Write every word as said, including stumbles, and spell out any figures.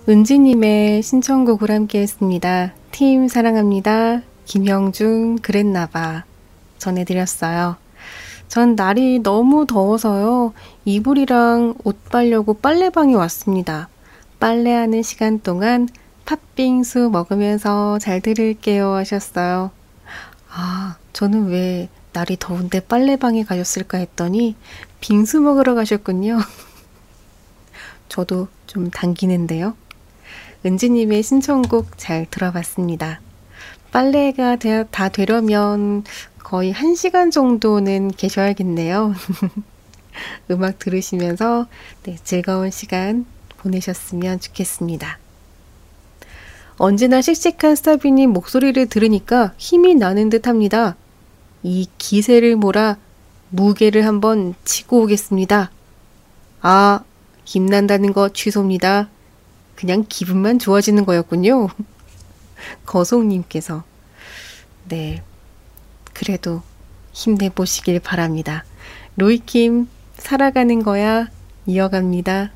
은지님의 신청곡을 함께 했습니다. 팀 사랑합니다. 김형중 그랬나봐 전해드렸어요. 전 날이 너무 더워서요. 이불이랑 옷 빨려고 빨래방에 왔습니다. 빨래하는 시간 동안 팥빙수 먹으면서 잘 들을게요 하셨어요. 아, 저는 왜 날이 더운데 빨래방에 가셨을까 했더니 빙수 먹으러 가셨군요. 저도 좀 당기는데요. 은지님의 신청곡 잘 들어봤습니다. 빨래가 되, 다 되려면 거의 한 시간 정도는 계셔야겠네요. 음악 들으시면서 네, 즐거운 시간 보내셨으면 좋겠습니다. 언제나 씩씩한 스타비님 목소리를 들으니까 힘이 나는 듯 합니다. 이 기세를 몰아 무게를 한번 치고 오겠습니다. 아, 힘난다는 거 취소입니다. 그냥 기분만 좋아지는 거였군요. 거송님께서 네, 그래도 힘내보시길 바랍니다. 로이킴 살아가는 거야 이어갑니다.